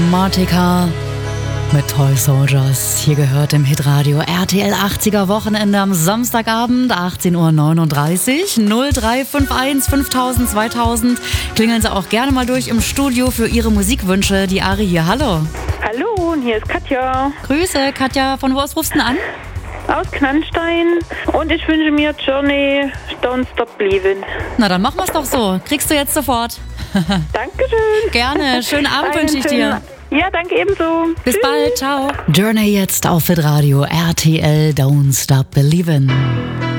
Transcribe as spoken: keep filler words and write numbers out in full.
Chromatica mit Toy Soldiers. Hier gehört im Hitradio R T L achtziger Wochenende am Samstagabend, achtzehn Uhr neununddreißig. null drei fünf eins fünftausend zweitausend. Klingeln Sie auch gerne mal durch im Studio für Ihre Musikwünsche. Die Ari hier, hallo. Hallo, und hier ist Katja. Grüße, Katja. Von wo aus rufst du denn an? Aus Knannstein. Und ich wünsche mir Journey, Don't Stop Believin'. Na, dann machen wir es doch so. Kriegst du jetzt sofort. Dankeschön. Gerne. Schönen Abend wünsche ich dir. Ja, danke ebenso. Bis Tschüss. bald. Ciao. Journey jetzt auf Hitradio R T L Don't Stop Believin'.